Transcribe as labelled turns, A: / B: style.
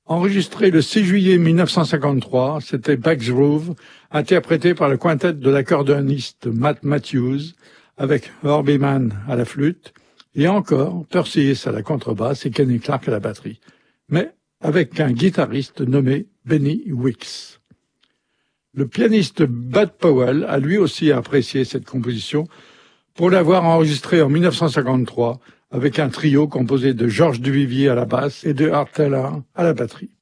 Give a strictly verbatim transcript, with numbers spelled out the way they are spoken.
A: Enregistré le six juillet mille neuf cent cinquante-trois, c'était Back's Groove, interprété par le quintet de l'accordéoniste Matt Matthews, avec Herbie Mann à la flûte, et encore Percy Hiss à la contrebasse et Kenny Clarke à la batterie, mais avec un guitariste nommé Benny Wicks. Le pianiste Bud Powell a lui aussi apprécié cette composition pour l'avoir enregistrée en mille neuf cent cinquante-trois avec un trio composé de Georges Duvivier à la basse et de Art Taylor à la batterie.